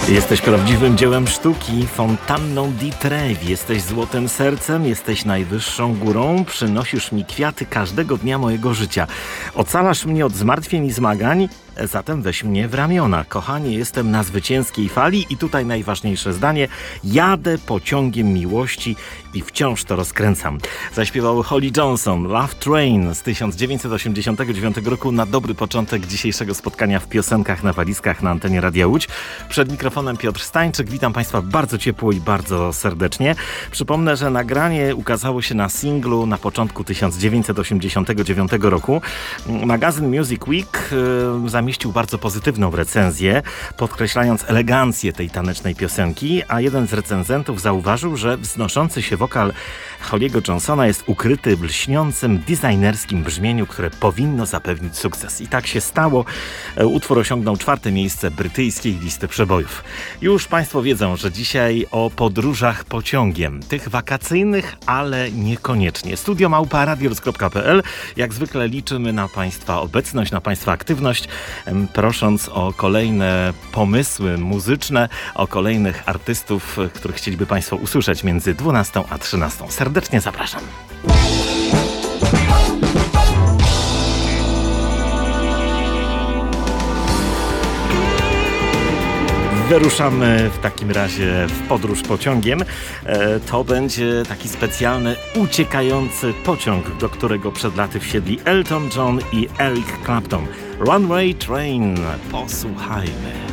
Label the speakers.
Speaker 1: Jesteś prawdziwym dziełem sztuki, fontanną di Trevi. Jesteś złotym sercem, jesteś najwyższą górą, przynosisz mi kwiaty każdego dnia mojego życia. Ocalasz mnie od zmartwień i zmagań, zatem weź mnie w ramiona. Kochanie, jestem na zwycięskiej fali i tutaj najważniejsze zdanie. Jadę pociągiem miłości i wciąż to rozkręcam. Zaśpiewał Holly Johnson, Love Train z 1989 roku na dobry początek dzisiejszego spotkania w Piosenkach na walizkach na antenie Radia Łódź. Przed mikrofonem Piotr Stańczyk. Witam Państwa bardzo ciepło i bardzo serdecznie. Przypomnę, że nagranie ukazało się na singlu na początku 1989 roku. Magazyn Music Week zamieścił bardzo pozytywną recenzję, podkreślając elegancję tej tanecznej piosenki, a jeden z recenzentów zauważył, że wznoszący się wokal Holly'ego Johnsona jest ukryty w lśniącym, designerskim brzmieniu, które powinno zapewnić sukces. I tak się stało. Utwór osiągnął 4. miejsce brytyjskiej listy przebojów. Już Państwo wiedzą, że dzisiaj o podróżach pociągiem. Tych wakacyjnych, ale niekoniecznie. studio@radiorus.pl. Jak zwykle liczymy na Państwa obecność, na Państwa aktywność, prosząc o kolejne pomysły muzyczne, o kolejnych artystów, których chcieliby Państwo usłyszeć między 12 a 13. Serdecznie zapraszam. Wyruszamy w takim razie w podróż pociągiem. To będzie taki specjalny, uciekający pociąg, do którego przed laty wsiedli Elton John i Eric Clapton. Runaway Train. Posłuchajmy.